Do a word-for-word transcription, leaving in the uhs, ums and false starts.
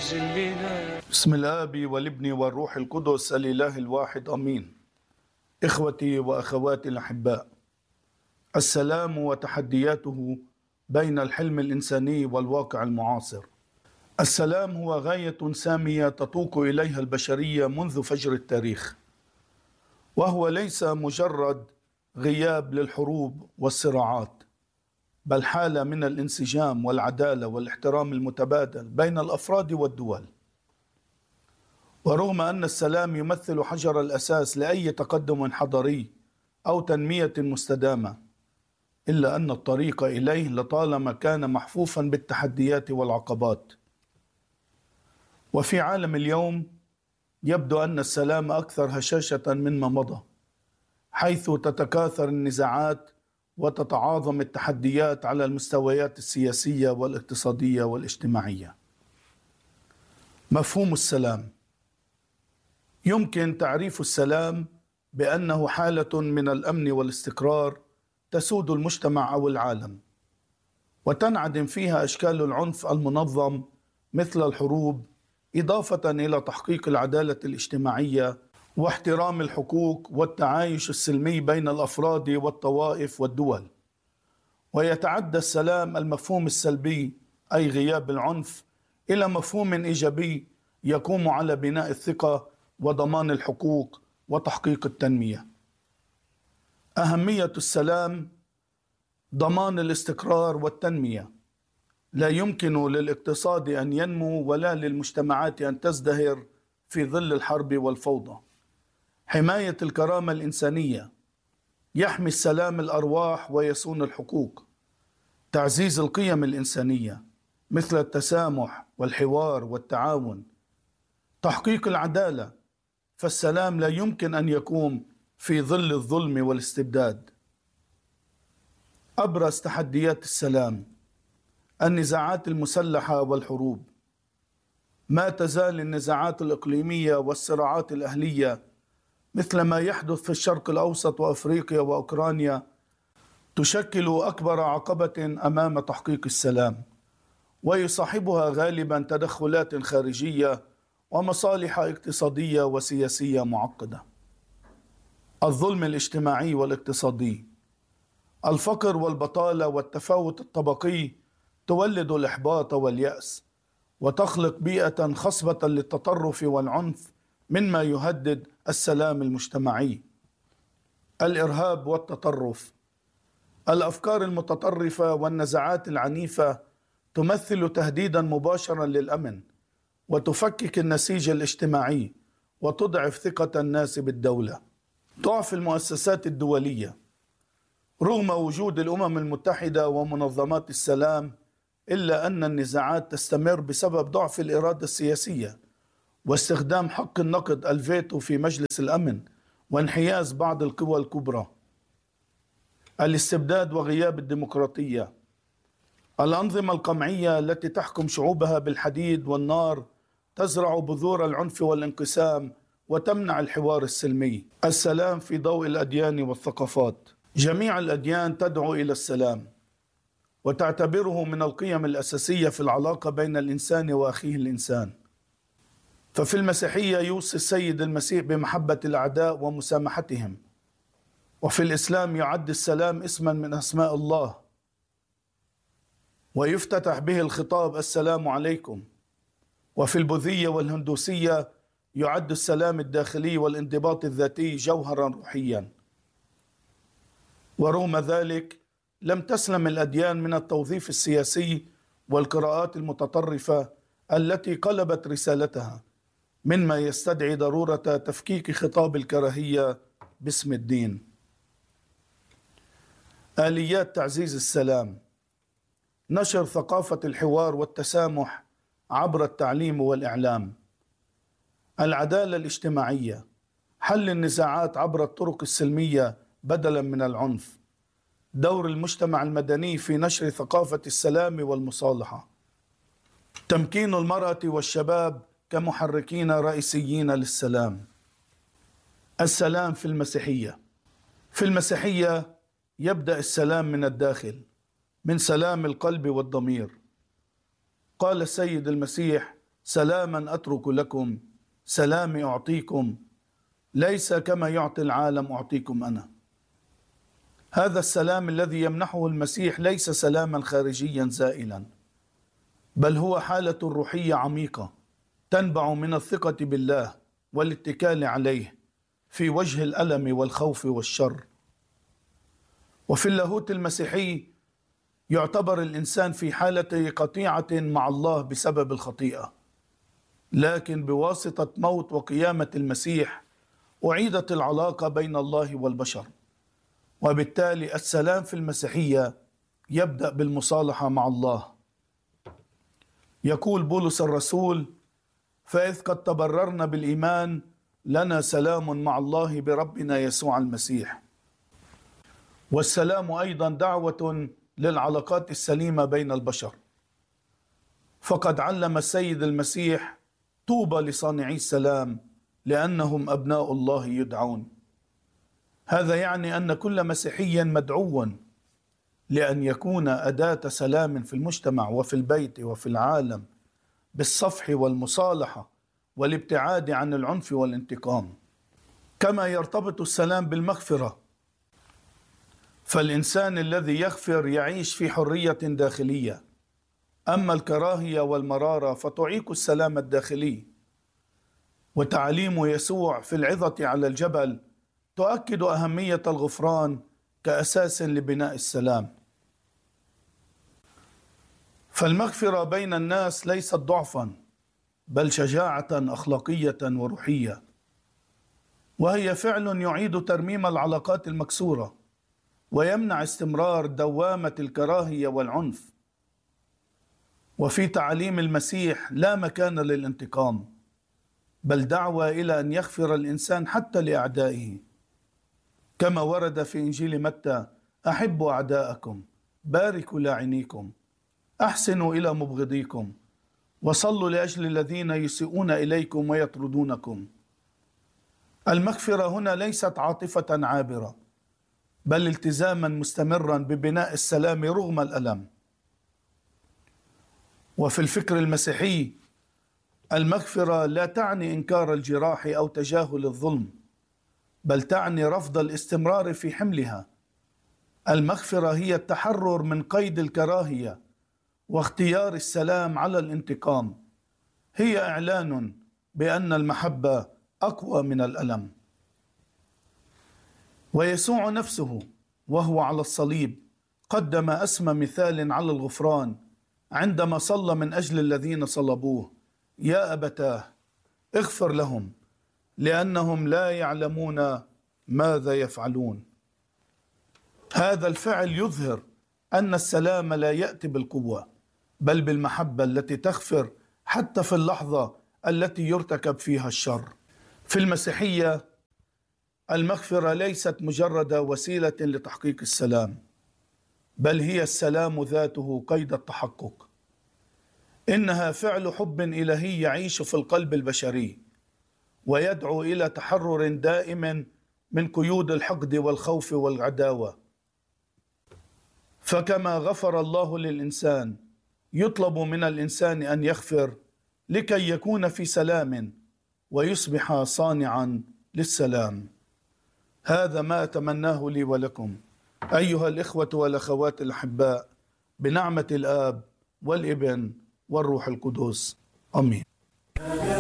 أجلنا. بسم الآب والابن والروح القدس الإله الواحد آمين. إخوتي وأخواتي الأحباء، السلام وتحدياته بين الحلم الإنساني والواقع المعاصر. السلام هو غاية سامية تتوق إليها البشرية منذ فجر التاريخ، وهو ليس مجرد غياب للحروب والصراعات، بل حالة من الانسجام والعدالة والاحترام المتبادل بين الأفراد والدول. ورغم أن السلام يمثل حجر الأساس لأي تقدم حضاري أو تنمية مستدامة، إلا أن الطريق إليه لطالما كان محفوفا بالتحديات والعقبات. وفي عالم اليوم يبدو أن السلام أكثر هشاشة مما مضى، حيث تتكاثر النزاعات وتتعاظم التحديات على المستويات السياسية والاقتصادية والاجتماعية. مفهوم السلام: يمكن تعريف السلام بأنه حالة من الأمن والاستقرار تسود المجتمع أو العالم، وتنعدم فيها أشكال العنف المنظم مثل الحروب، إضافة إلى تحقيق العدالة الاجتماعية واحترام الحقوق والتعايش السلمي بين الأفراد والطوائف والدول. ويتعدى السلام المفهوم السلبي أي غياب العنف إلى مفهوم إيجابي يقوم على بناء الثقة وضمان الحقوق وتحقيق التنمية. أهمية السلام: ضمان الاستقرار والتنمية. لا يمكن للاقتصاد أن ينمو ولا للمجتمعات أن تزدهر في ظل الحرب والفوضى. حماية الكرامة الإنسانية: يحمي السلام الأرواح ويصون الحقوق. تعزيز القيم الإنسانية مثل التسامح والحوار والتعاون. تحقيق العدالة، فالسلام لا يمكن أن يقوم في ظل الظلم والاستبداد. أبرز تحديات السلام: النزاعات المسلحة والحروب. ما تزال النزاعات الإقليمية والصراعات الأهلية مثل ما يحدث في الشرق الأوسط وأفريقيا وأوكرانيا تشكل أكبر عقبة أمام تحقيق السلام، ويصاحبها غالبا تدخلات خارجية ومصالح اقتصادية وسياسية معقدة. الظلم الاجتماعي والاقتصادي. الفقر والبطالة والتفاوت الطبقي تولد الإحباط واليأس، وتخلق بيئة خصبة للتطرف والعنف مما يهدد السلام المجتمعي. الإرهاب والتطرف. الأفكار المتطرفة والنزاعات العنيفة تمثل تهديدا مباشرا للأمن، وتفكك النسيج الاجتماعي وتضعف ثقة الناس بالدولة. ضعف المؤسسات الدولية. رغم وجود الأمم المتحدة ومنظمات السلام، إلا أن النزاعات تستمر بسبب ضعف الإرادة السياسية واستخدام حق النقد الفيتو في مجلس الأمن وانحياز بعض القوى الكبرى. الاستبداد وغياب الديمقراطية. الأنظمة القمعية التي تحكم شعوبها بالحديد والنار تزرع بذور العنف والانقسام وتمنع الحوار السلمي. السلام في ضوء الأديان والثقافات. جميع الأديان تدعو إلى السلام وتعتبره من القيم الأساسية في العلاقة بين الإنسان وأخيه الإنسان. ففي المسيحية يوصي السيد المسيح بمحبة الأعداء ومسامحتهم، وفي الإسلام يعد السلام اسما من أسماء الله، ويفتتح به الخطاب السلام عليكم. وفي البوذية والهندوسية يعد السلام الداخلي والانضباط الذاتي جوهرا روحيا. ورغم ذلك لم تسلم الأديان من التوظيف السياسي والقراءات المتطرفة التي قلبت رسالتها، مما يستدعي ضرورة تفكيك خطاب الكراهية باسم الدين. آليات تعزيز السلام: نشر ثقافة الحوار والتسامح عبر التعليم والإعلام. العدالة الاجتماعية: حل النزاعات عبر الطرق السلمية بدلا من العنف. دور المجتمع المدني في نشر ثقافة السلام والمصالحة. تمكين المرأة والشباب كمحركين رئيسيين للسلام. السلام في المسيحية. في المسيحية يبدأ السلام من الداخل، من سلام القلب والضمير. قال السيد المسيح: سلاما أترك لكم سلامي أعطيكم، ليس كما يعطي العالم أعطيكم أنا. هذا السلام الذي يمنحه المسيح ليس سلاما خارجيا زائلا، بل هو حالة روحية عميقة تنبع من الثقة بالله والاتكال عليه في وجه الألم والخوف والشر. وفي اللاهوت المسيحي يعتبر الإنسان في حالة قطيعة مع الله بسبب الخطيئة، لكن بواسطة موت وقيامة المسيح أعيدت العلاقة بين الله والبشر، وبالتالي السلام في المسيحية يبدأ بالمصالحة مع الله. يقول بولس الرسول: فإذ قد تبررنا بالإيمان لنا سلام مع الله بربنا يسوع المسيح. والسلام أيضا دعوة للعلاقات السليمة بين البشر، فقد علم السيد المسيح: طوبى لصانعي السلام لأنهم أبناء الله يدعون. هذا يعني أن كل مسيحي مدعو لأن يكون أداة سلام في المجتمع وفي البيت وفي العالم، بالصفح والمصالحة والابتعاد عن العنف والانتقام. كما يرتبط السلام بالمغفرة، فالإنسان الذي يغفر يعيش في حرية داخلية، أما الكراهية والمرارة فتعيق السلام الداخلي. وتعليم يسوع في العظة على الجبل تؤكد أهمية الغفران كأساس لبناء السلام. فالمغفرة بين الناس ليست ضعفا، بل شجاعة أخلاقية وروحية، وهي فعل يعيد ترميم العلاقات المكسورة ويمنع استمرار دوامة الكراهية والعنف. وفي تعليم المسيح لا مكان للانتقام، بل دعوة إلى أن يغفر الإنسان حتى لأعدائه، كما ورد في إنجيل متى: أحبوا أعداءكم، باركوا لاعنيكم، أحسنوا إلى مبغضيكم، وصلوا لأجل الذين يسيئون إليكم ويطردونكم. المغفرة هنا ليست عاطفة عابرة، بل التزاما مستمرا ببناء السلام رغم الألم. وفي الفكر المسيحي المغفرة لا تعني إنكار الجراح أو تجاهل الظلم، بل تعني رفض الاستمرار في حملها. المغفرة هي التحرر من قيد الكراهية واختيار السلام على الانتقام، هي إعلان بأن المحبة أقوى من الألم. ويسوع نفسه وهو على الصليب قدم أسمى مثال على الغفران عندما صلى من أجل الذين صلبوه: يا أبتاه اغفر لهم لأنهم لا يعلمون ماذا يفعلون. هذا الفعل يظهر أن السلام لا يأتي بالقوة، بل بالمحبة التي تغفر حتى في اللحظة التي يرتكب فيها الشر. في المسيحية المغفرة ليست مجرد وسيلة لتحقيق السلام، بل هي السلام ذاته قيد التحقق. إنها فعل حب إلهي يعيش في القلب البشري، ويدعو إلى تحرر دائم من قيود الحقد والخوف والعداوة. فكما غفر الله للإنسان، يطلب من الإنسان أن يغفر لكي يكون في سلام ويصبح صانعا للسلام. هذا ما أتمناه لي ولكم أيها الإخوة والأخوات الأحباء، بنعمة الآب والابن والروح القدس، آمين.